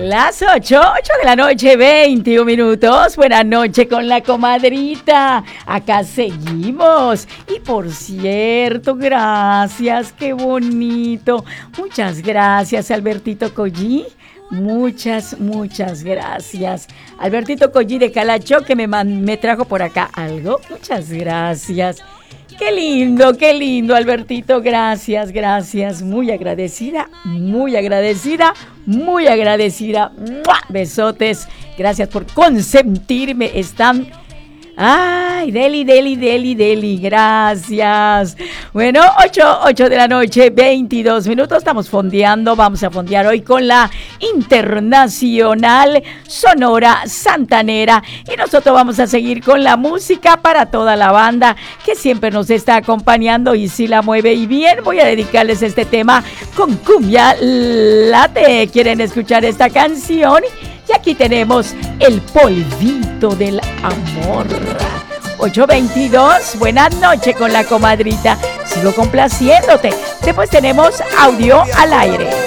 Las 8 de la noche, 21 minutos. Buenas noches con la comadrita. Acá seguimos. Y por cierto, gracias, qué bonito. Muchas gracias, Albertito Collí. Muchas gracias. Albertito Collí de Calacho que me trajo por acá algo. Muchas gracias. Qué lindo, Albertito. Gracias. Muy agradecida. ¡Mua! Besotes. Gracias por consentirme. Están... Ay, Deli, gracias. Bueno, 8 de la noche, 22 minutos, estamos fondeando, vamos a fondear hoy con la Internacional Sonora Santanera y nosotros vamos a seguir con la música para toda la banda que siempre nos está acompañando y si la mueve y bien, voy a dedicarles este tema con cumbia late. ¿Quieren escuchar esta canción? Y aquí tenemos el polvito del amor. 8:22, buenas noches con la comadrita. Sigo complaciéndote. Después tenemos audio al aire.